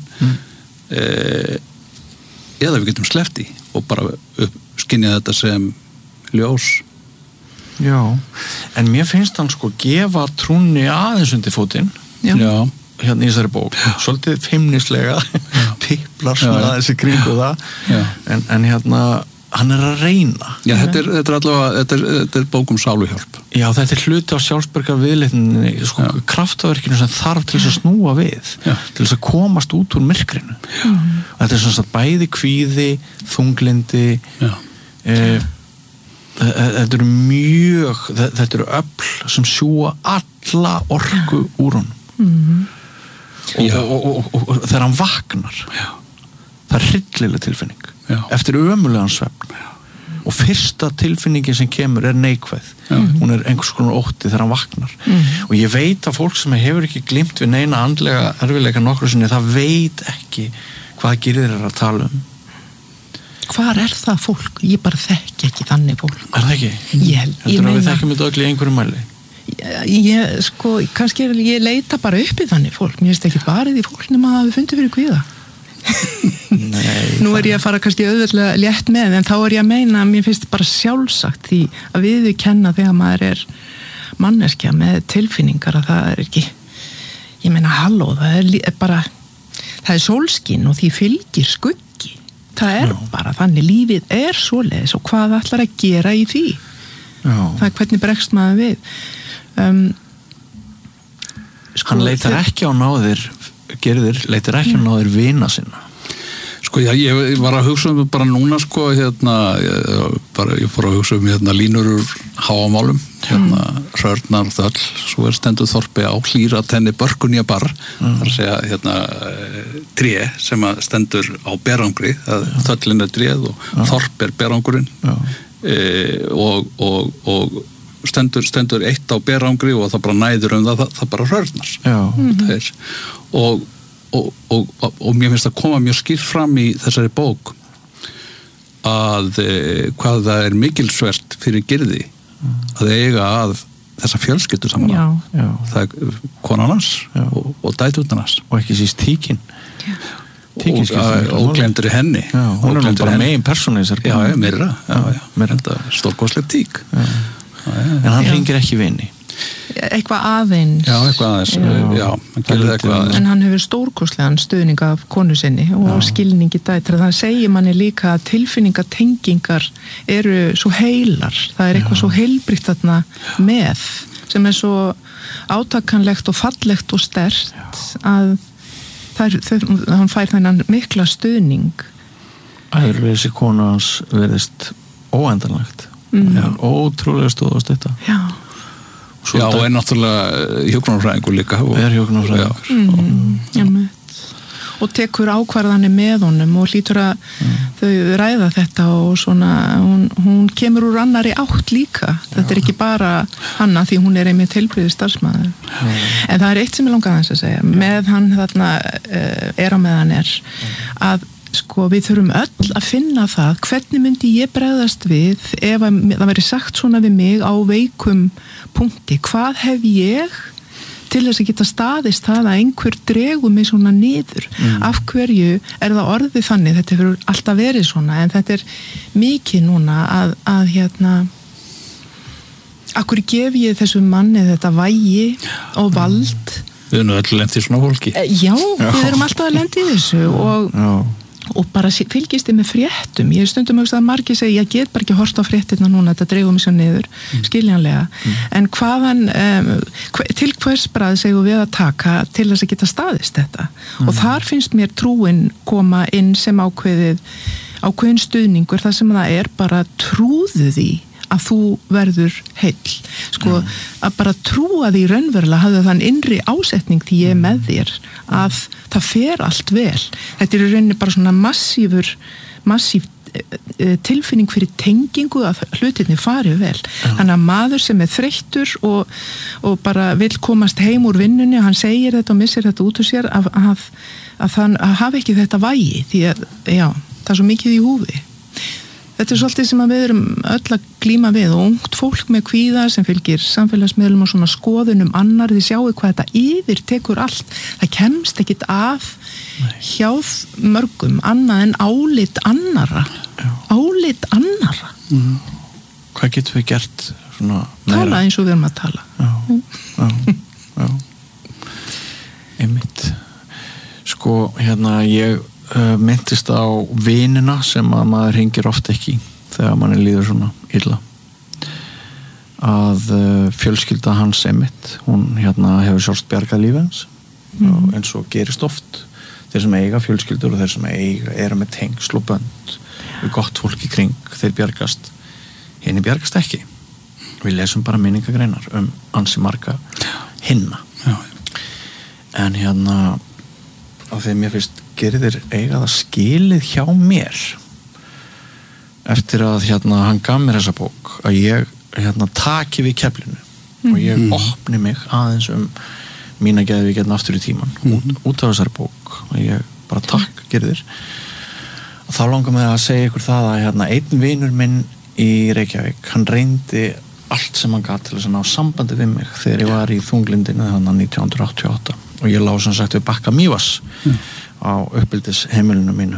eða við getum sleppt í og bara skynja þetta sem ljós. Já, en mér finnst hann sko gefa trúnni aðeins undir fótinn í þessari bók, svolítið feimnislega piplar svona aðeins í kringu það en hann er að reyna. Já, þetta er allavega þetta er bók sáluhjálp. Já, þetta er hluti á sjálfsberga viðleitninni, sko, kraftaverkinu sem þarf til þess að snúa við, til þess að komast út úr myrkrinu. Þetta er svona bæði kvíði, þunglindi, þetta eru öfl sem sjúga alla orku úr honum. Og þegar hann vaknar, það er hryllileg tilfinning. Eftir ömulegan svefn og fyrsta tilfinningin sem kemur er neikvæð, hún er einhvers konar ótti þegar hann vaknar og ég veit að fólk sem hefur ekki gleymt við neina andlega erfiðleika nokkru sinni, það veit ekki hvað gerir þeir að tala Hvar er það fólk? Ég bara þekki ekki þannig fólk. Er það ekki? Heldur að við þekkjum þetta öll í einhverju mæli? Kannski ég leita bara upp í þannig fólk, mér finnst ekki bara því fólk nema að við fundum fyrir kvíða. Nú er ég að fara kannski auðvitað létt með, en þá er ég að meina að mér finnst bara sjálfsagt því að viðurkenna þegar maður er manneskja með tilfinningar að það er ekki, ég meina halló, það er bara það er sólskinn og því fylgir skuggi, það er bara þannig, lífið er svoleiðis og hvað ætlar að gera í því það er hvernig bregst maður við Hann leitar ekki á náðir Gerður leitar ekki á náðir vina sinna. Sko ég var að hugsa bara núna sko ég fór að hugsa línur úr háamálum Hrörnar þöll, svo stendur þorpi á hlýra tenni börkunja bar þar að segja tré sem stendur á berangri þöllin er tréð og þorp er berangurinn og stendur eitt á berangri og það bara næður það bara hrörnar það er og mér finnst að koma mjög skýrt fram í þessari bók að hvað það er mikilsvert fyrir Gyrði að eiga að þessa fjölskyldu saman það er konan hans og dæturnar hans og ekki síst tíkin og glemdur í henni hún er bara megin persóna í þessari meira stórkostleg tík en hann hringir ekki vini eitthvað aðeins en hann hefur stórkostlegan stuðning af konu sinni og skilningi dætra, það segir manni líka að tilfinningatengingar eru svo heilar, það er eitthvað svo heilbrigt þarna með sem er svo átakanlegt og fallegt og sterkt að hann fær þennan mikla stuðning Æðurleysi konu hans verðist óendanlegt ótrúlega stóðast þetta og er náttúrulega hjúkrunarfræðingur líka er hjúkrunarfræðingur og tekur ákvarðanir með honum og hlýtur að þau ræða þetta og svona hún kemur úr annari átt líka þetta er ekki bara hanna því hún er einmitt heilbrigður starfsmaður en það er eitt sem ég langar aðeins að segja með hann þarna er á meðan er að sko við þurfum öll að finna það hvernig myndi ég bregðast við ef það væri sagt svona við mig á veikum punkti, hvað hef ég til þess að geta staðist það að einhver dregur mig svona niður af hverju það orðið þannig, þetta hefur alltaf verið svona en þetta mikið núna að af hverju gef ég þessum manni þetta vægi og vald Við erum öll lent í svona fólki Já, við erum alltaf að lenda í þessu og bara fylgist þið með fréttum ég stundum að margir segja, ég get bara ekki horft á fréttina núna, þetta dregur mig svo niður skiljanlega, en hvaðan til hvers bragð segum við að taka til þess að geta staðist þetta og þar finnst mér trúin koma inn sem ákveðin stuðningur, þar sem það bara trúðu því að þú verður heill sko, að bara trúa því raunverulega hafðu þann innri ásetning því ég með þér að það fer allt vel þetta í rauninni bara svona massív tilfinning fyrir tengingu að hlutinni fari vel þannig að maður sem þreyttur og bara vill komast heim úr vinnunni og hann segir þetta og missir þetta út úr sér að hafa ekki þetta vægi því að það svo mikið í húfi Þetta svolítið sem við erum öll að glíma við og ungt fólk með kvíða sem fylgir samfélagsmiðlum og svona skoðunum annar, þið sjáu hvað þetta yfir tekur allt. Það kemst ekkit af hjá mörgum annað en álit annara. Álit annara. Hvað getum við gert svona meira? Tala eins og við erum að tala. Já. Einmitt. Sko, ég myndist á vinina sem að maður hringir oft ekki þegar manni líður svona illa að fjölskylda hans einmitt, hún hefur sjálfst bjargað lífið hans og eins og gerist oft þeir sem eiga fjölskyldur og þeir sem eru með tengsl og bönd við gott fólk í kring, þeir bjargast hinni bjargast ekki við lesum bara minningagreinar ansi marga hinna en af því mér finnst gerðir eiga það skilið hjá mér eftir að hann gaf mér þessa bók að ég taki við keflinu og ég opni mig aðeins mína geðvík aftur í tíman út af þessari bók og ég bara takk gerðir og þá langar mig að segja ykkur það að einn vinur minn í Reykjavík hann reyndi allt sem hann gat til þess að ná sambandi við mig þegar ég var í þunglindinu 1988 og ég lá sem sagt við Bakka Mývatns á uppeldis heimilinu mínu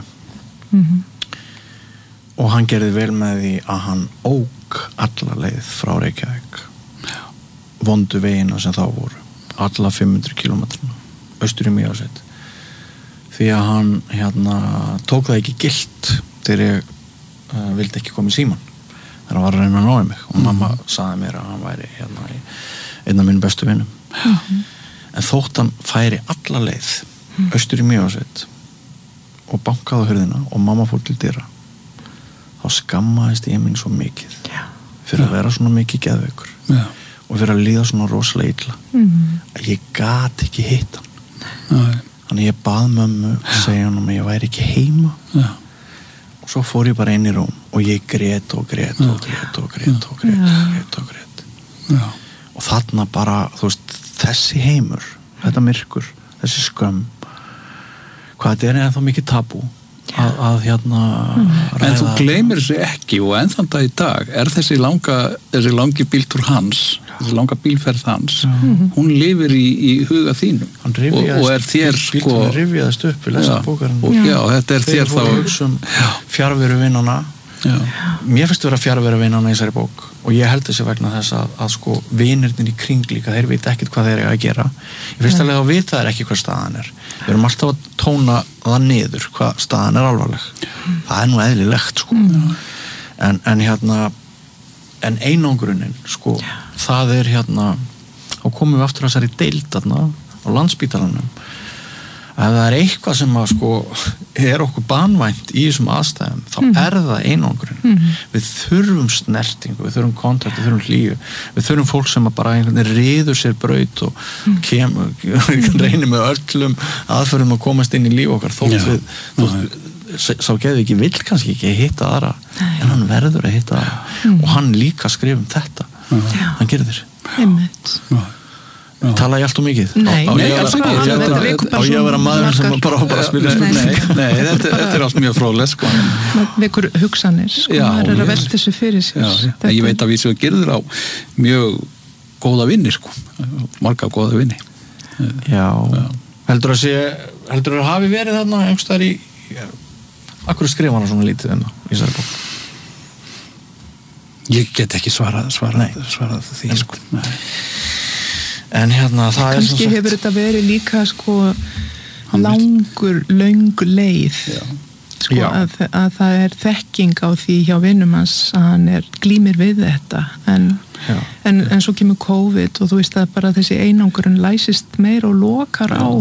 og hann gerði vel með því að hann ók alla leið frá Reykjavík vondu vegina sem þá voru alla 500 kilometruna austur í Mývatnssveit því að hann tók það ekki gilt þegar ég vildi ekki koma í síman þegar hann var að reyna að ná mig og mamma sagði mér að hann væri einn af mínum bestu vinum en þótt hann færi alla leið austur í Mývatnssveit og bankaði á hurðina og mamma fór til dyra þá skammaðist ég mín svo mikið fyrir að vera svona mikið geðveikur og fyrir að líða svona rosalega illa að ég gat ekki hitt hann þannig ég bað mömmu og segja hann að ég væri ekki heima og svo fór ég bara inn í rúm og ég grét og þarna bara þú veist, þessi heimur þetta myrkur, þessi skömm hvað þetta ennþá mikið tabú að en þú gleymir þessu ekki og enn þann dag í dag þessi langi bíltúr hans þessi langa bílferð hans hún lifir í huga þínum og þér sko hann rifjaðist upp við lesa bókarinn þetta þér þá fjarveru vinnana mér finnst að vera fjarveru vinnana í þessari bók og ég held þessi vegna þess að sko vinirnir í kring líka, þeir veit ekkert hvað þeir eru að gera ég finnst alveg að vita þeir ekki hvað staðan við erum alltaf að tóna það niður hvað staðan alvarleg það nú eðlilegt sko en einangrunin sko það þá komum við aftur að þessari deild á Landspítalanum að það eitthvað sem að sko okkur banvænt í þessum aðstæðum þá það einangrun við þurfum snertingu, við þurfum kontakt við þurfum hlýju, við þurfum fólk sem að bara einhvern veginn ryður sér braut og reynir með öllum aðferðum að komast inn í líf okkar þótt sá geði ekki vill kannski ekki hitta aðra en hann verður að hitta aðra og hann líka skrifum þetta hann gerir þér Tala ég allt og mikið? Nei, alls ekki. Á ég að vera maður sem bara að spila Nei, þetta allt mjög fróðlegt sko. Vekur hugsanir sko, maður að velta þessu fyrir sér. Ég veit að við séum gerður á mjög góða vinni sko, marga góða vinni. Já. Heldur að hafi verið þarna einhverstaðar í akkur skrifa hana svona lítið í þessari bók? Ég get ekki svarað því sko. Nei. En það kannski hefur þetta verið líka sko löng leið sko, að það er þekking á því hjá vinum hans að hann glímir við þetta en svo kemur COVID og þú veist að bara þessi einangurinn læsist meir og lokar á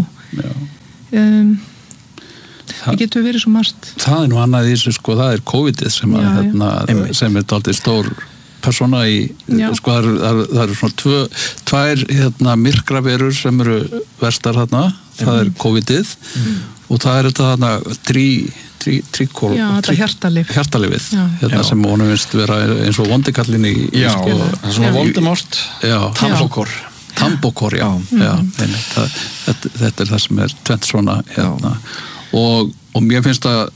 það getur verið svo margt. Það nú annað í þessu sko, það COVID-ið sem dálítið stór persóna í, sko það eru svona tvær myrkraverur sem eru verstar þarna, það COVID-ið og það þetta þarna þetta hjartalifið sem honum finnst vera eins og vondikallin í sko, svona Voldemort Tambokor, þetta það sem tvent svona og mér finnst að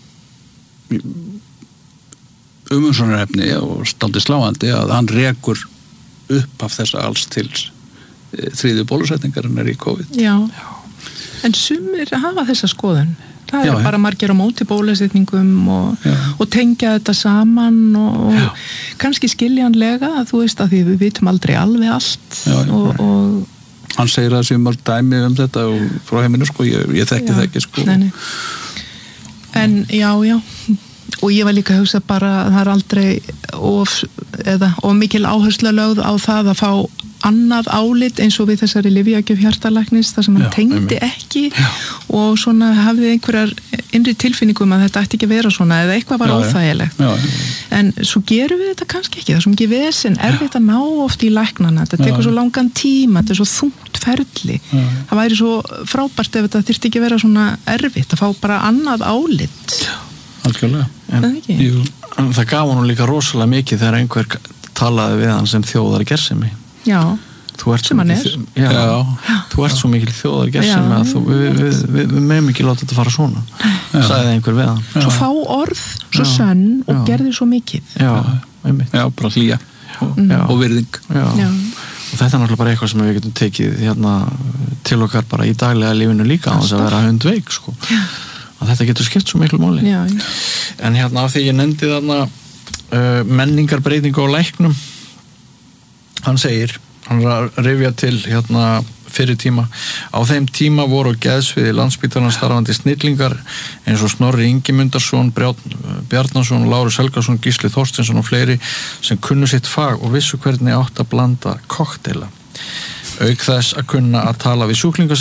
umhugsunarefni og stáldi sláandi að hann rekur upp af þessa alls til þriðju bólusetningarinnar í COVID. Já, en sumir hafa þessa skoðun. Það bara margir á móti bólusetningum og tengja þetta saman og kannski skiljanlega að þú veist að því við vitum aldrei alveg allt og hann segir að sem dæmi þetta frá heiminu sko, ég þekki það ekki sko. Nei. En já og ég var líka að hugsa bara að það aldrei of mikil áhersla lögð á það að fá annað álit eins og við þessari lyfjagjöf hjartalæknis þar sem hann tengdi ekki og svona hafði einhverjar innri tilfinningum að þetta ætti ekki að vera svona eða eitthvað var óþægilegt en svo gerum við þetta kannski ekki, það er svo mikið vesen erfitt að ná oft í læknana þetta tekur svo langan tíma, þetta er svo þungt ferli, það væri svo frábært ef þetta þyrfti ekki að vera svona erfitt að fá bara annað álit algjörlega en það gaf hann líka rosalega mikið þegar einhver talaði við hann sem þjóðargersemi sem hann þú ert svo mikil þjóðargersemi að við meðum ekki láta þetta fara svona sagði einhver við hann svo fá orð, svo sönn og gerði svo mikið bara hlýja og virðing og þetta er náttúrulega bara eitthvað sem við getum tekið til okkar bara í daglega lífinu líka á þess að vera hundveik sko að þetta getur skipt svo miklu máli en af því ég nefndi þarna menningarbreytingu á læknum hann rifja til fyrir tíma á þeim tíma voru á geðsviði Landspítalans starfandi snillingar eins og Snorri Ingimundarson Bjarnason, Lárus Helgason, Gísli Þorsteinsson og fleiri sem kunnu sitt fag og vissu hvernig átt að blanda kokteila auk þess að kunna að tala við sjúklinga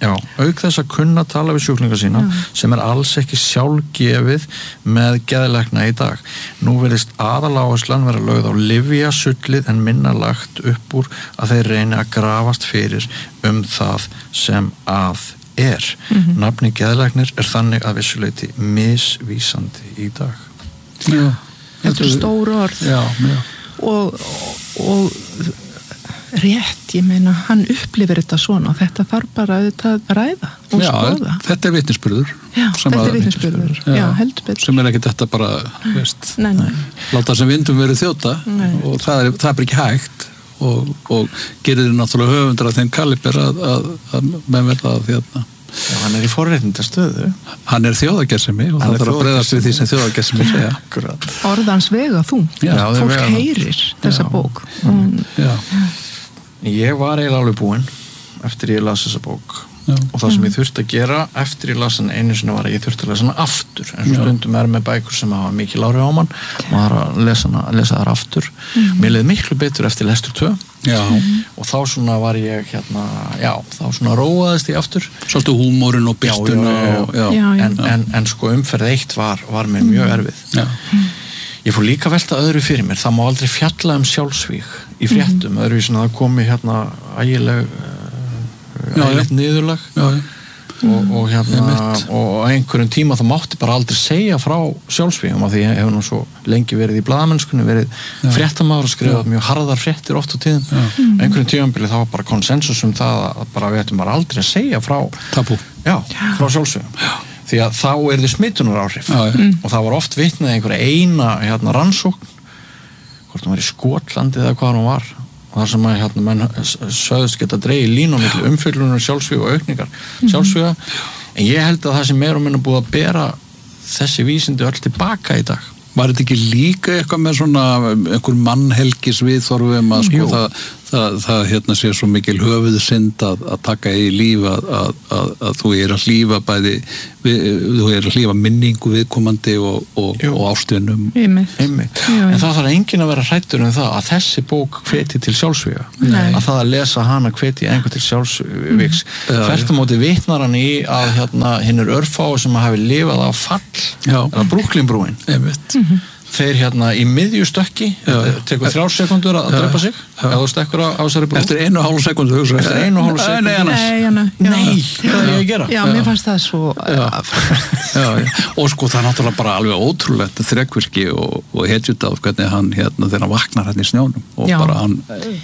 sína sem alls ekki sjálfgefið með geðlækna í dag. Nú virðist aðaláherslan vera lögð á lyfjasullið en minna lagt upp úr að þeir reyni að grafast fyrir það sem að nafni geðlæknir þannig að vissuleyti misvísandi í dag. Þetta er stór orð og rétt, ég meina, hann upplifir þetta svona og þetta þarf bara að ræða og skoða. Þetta er vitnisburður. Heldur betur. Sem ekki þetta bara, láta sem vindum verið þjóta og það er bara ekki hægt og gerir þér náttúrulega höfundar af þeim kaliber að menn verða að hann í forréttindastöðu. Hann þjóðargersemi og það þarf að bregðast við því sem þjóðargersemi segja. Orðans vega þú. Fólk heyrir þessa bók. Ég var eiginlega alveg búinn eftir ég las þessa bók og það sem ég þurfti að gera eftir ég las hann einu sinni var að ég þurfti að lesa hann aftur eins og stundum með bækur sem hafa mikil áhrif á mann maður að lesa þar aftur mér leið miklu betur eftir lestur 2 og þá svona var ég þá svona róaðist ég aftur svolítið húmórinn og byltuna en sko umferð 1 var mér mjög erfið ég fór líka að velta öðru fyrir mér það má aldrei fjalla sjálfsvíg í fréttum öðruvísin að það komi ægileg niðurlag og og einhverjum tíma það mátti bara aldrei segja frá sjálfsvígum af því ég hefur nú svo lengi verið í blaðamennskunni, verið fréttamaður og skrifað mjög harðar fréttir oft á tíðum. Einhverjum tímabili þá var bara konsensus það að bara við ættum bara aldrei að segja frá tabú. Já, frá sjálfsvígum. Því að þá þið smittunaráhrif og það var oft vitnað einhverja eina rannsókn, hvort hún var í Skotlandi eða hvað hún var, og þar sem að menn sögðust geta dregið línu á milli umfjöllunar sjálfsvíga og aukningar sjálfsvíga, en ég held að það sem meira og minna búið að bera þessi vísindi öll tilbaka í dag. Var þetta ekki líka eitthvað með svona einhver mannhelgis viðþorfum að sko það sé svo mikil höfuðsynd að taka í líf að þú að hlífa bæði þú að hlífa minningu viðkomandi og ástunum. Einmitt. En það þarf enginn að vera hræddur það að þessi bók hveti til sjálfsvíga. Að það að lesa hana hveti einhver til sjálfsvígs. Þvert á móti vitnar hann í að hinn örfáu sem hafi lifað á fall eða Brooklyn-brúin. Þeir í miðjustökki tekur 3 sekundur að drepa sig eða þú stekkur á þessari brú eftir 1,5 sekundu eftir 1,5 sekundu Nei, hvað er ég að gera? Já, mér fannst það svo og sko það er náttúrulega bara alveg ótrúlegt þrekvirki og hetjut af hvernig hann þegar hann vaknar í snjónum og bara hann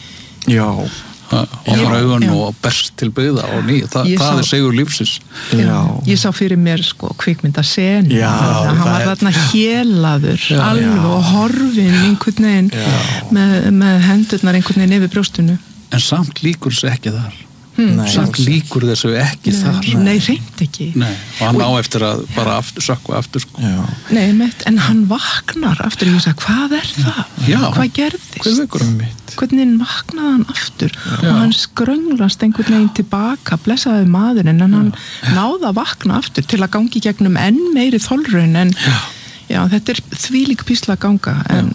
og augun og berst til byggða og ný, það sigur lífsins. Ég sá fyrir mér sko kvikmyndasenu, hann var þarna hélaður alveg og horfinn einhvern veginn með hendurnar einhvern veginn yfir brjóstinu. En samt líkur þessu ekki þar. Samt líkur þessu ekki þar. Nei, hreint ekki. Og hann á eftir að bara sökkva aftur sko. Nei, en hann vaknar aftur og ég sagði, hvað er það? Hvað gerðist? Hvernig vaknaði hann aftur? Og hann skrönglast einhvern veginn tilbaka, blessaði maðurinn, en hann náði að vakna aftur til að gangi gegnum enn meiri þolraun, en þetta er þvílík písla að ganga, en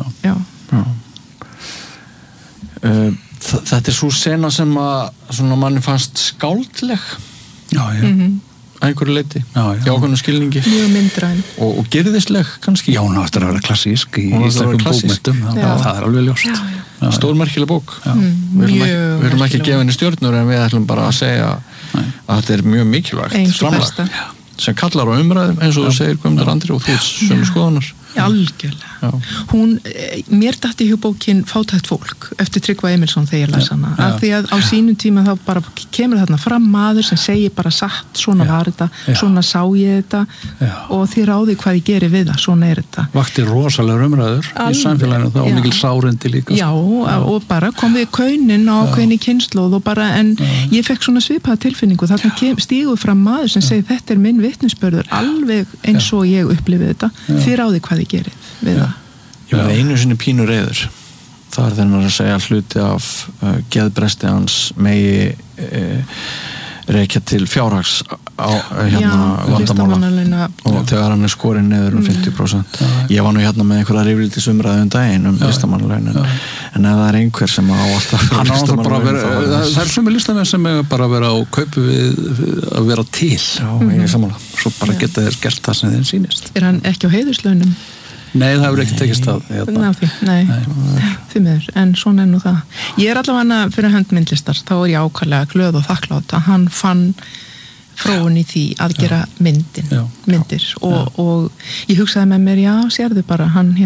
Þetta er svo sena sem að manni fannst skáldleg einhverju leyti í ákveðnum skilningi mjög myndræn og gerðisleg kannski. Já, hún áttur að vera klassísk í íslenskum bókmenntum, það er alveg ljóst. Stórmerkileg bók. Við erum ekki gefin í stjörnur, en við ætlum bara að segja að þetta er mjög mikilvægt framlag sem kallar á umræðum, eins og þú segir Guðmundur Andri, og þú sömu skoðunar. Algjörlega. Mér datt í bókin Fátækt fólk eftir Tryggva Emilsson þegar ég las hana. Af því að á sínum tíma þá bara kemur þarna fram maður sem segir bara satt, svona var þetta, svona sá ég þetta og þið ráði hvað ég geri við það, svona er þetta. Vakti rosalegur umræður í samfélaginu þá og mikil sárindi líka. Já, og bara kom við kaunin á ákveðinni kynslóð og bara, en ég fekk svona svipaða tilfinningu, þarna stígur fram maður sem segir þetta er minn vitnisburður alveg eins og ég upplifið þetta, þið ráði hvað ég gerið við það. Ég var einu sinni pínu reiður. Það er þennan að segja hluti af geðbresti hans megi rekja til fjárhags vandamála og þegar hann er skorinn niður 50%. Ég var nú með einhverja rifriltisumræðu daginn listamannalaunin, en ef það er einhver sem á alltaf það er sumi listamenn sem bara vera á kaupu við að vera til. Ég er sammála. Svo bara geta þér gert það sem þeim sýnist. Er hann ekki á heiðurslaunum? Nei, það hefur ekki tekist það. Nei, því miður, en svona er nú það. Ég er allavega fyrir hönd myndlistar, þá er ég ákvæmlega glöð og þakklátt að hann fann fróun í því að gera myndir og ég hugsaði með mér, sérðu bara,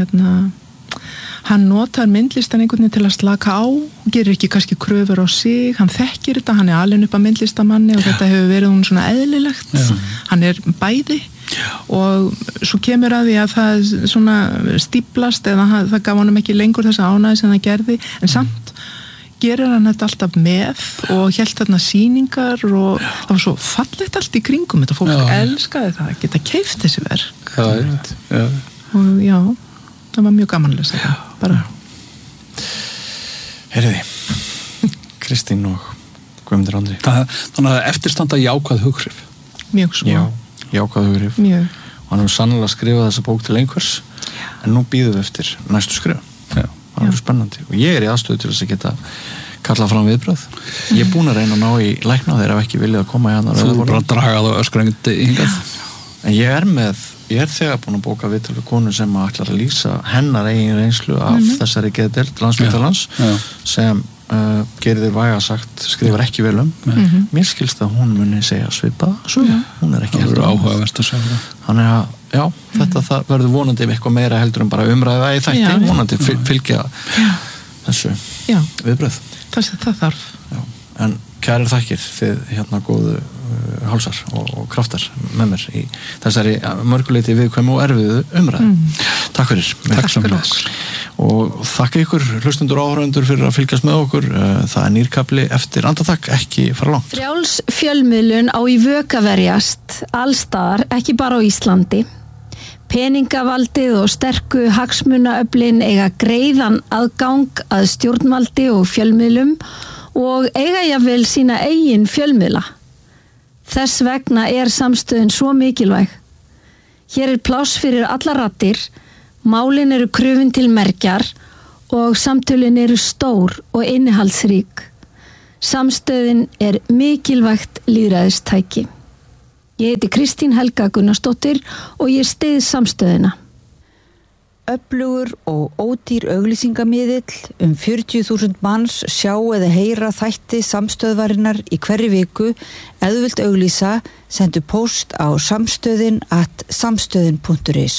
hann notar myndlistan einhvern veginn til að slaka á, gerir ekki kannski kröfur á sig, hann þekkir þetta, hann er alinn upp að myndlistamanni og þetta hefur verið hún svona eðlilegt, hann er bæði og svo kemur að því að það svona stíplast eða það gaf honum ekki lengur þessa ánægði sem það gerði, en samt gerir hann þetta alltaf með og hélt þarna sýningar og það var svo fallegt allt í kringum þetta, fólk elskaði það að geta keypt þessi verk og það var mjög gamanlega þetta bara. Heyriði Kristín og Guðmundur Andri, þannig að eftirstanda jákvæð hughrif. Mjög svo. Jákvæð hughrif. Mjög. Og hann hefur sannlega skrifað þessa bók til einhvers, en nú býðum við eftir næstu skrifa. Það er spennandi og ég er í aðstöðu til þess að geta kallað fram viðbröð. Ég er búin að reyna að ná í lækna þeir hafa ekki viljað að koma í hana. Þú bara að draga það öskrengdi hingað. En ég er þegar búin að bóka viðtal við konu sem ætlar að lýsa hennar eigin reynslu af þessari geðdeild Landspítalans sem Gerður væga sagt skrifar ekki vel mér skilst að hún muni segja svipa svo, hún ekki heldur áhugavert að segja þannig að, já, þetta verður vonandi eitthvað meira heldur en bara umræða í þætti, vonandi fylgja þessu viðbröð það þarf en kærir þakkir þið góðu hálsar og kraftar með mér í þessari mörguleiti viðkvæmu og erfiðu umræðu. Takk fyrir. Takk sem þess. Og þakka ykkur hlustendur og áhorfendur fyrir að fylgjast með okkur. Það er nýrkafli eftir andartak, ekki fara langt. Frjáls fjölmiðlun á í vök að verjast allstaðar, ekki bara á Íslandi. Peningavaldið og sterku hagsmunaöflin eiga greiðan aðgang að stjórnvaldi og fjölmiðlum og eiga jafnvel sína eigin fjölmiðla. Þess vegna er samstöðin svo mikilvæg. Hér er pláss fyrir allar raddir, málin eru krufin til mergjar og samtölin eru stór og innihaldsrík. Samstöðin er mikilvægt lýðræðistæki. Ég heiti Kristín Helga Gunnarsdóttir og ég styð samstöðina. Öflugur og ódýr auglýsingamiðill 40.000 manns sjá eða heyra þætti samstöðvarinnar í hverri viku. Ef þú vilt auglýsa, sendu post á samstöðin@samstöðin.is.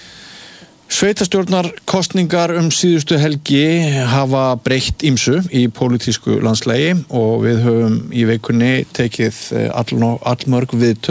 Sveitarstjórnarkosningar síðustu helgi hafa breytt ýmsu í pólitísku landslægi og við höfum í vikunni tekið allmörg viðtöl